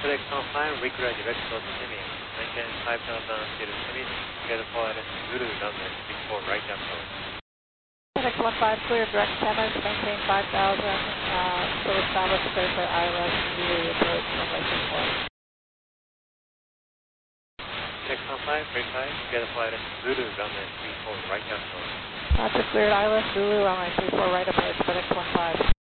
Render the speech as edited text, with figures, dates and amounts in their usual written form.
FedEx 15, require direct to Semi. Maintain 5,000 feet of Semi. Get a flight at Zulu runway 34 right approach. FedEx 15, clear direct Semis, maintain 5,000, still establish clear for ILS, Zulu approach, runway 34. FedEx 15, require, get a flight at Zulu runway 34 right approach. Roger, cleared ILS, Zulu, runway 34 right approach, FedEx 15.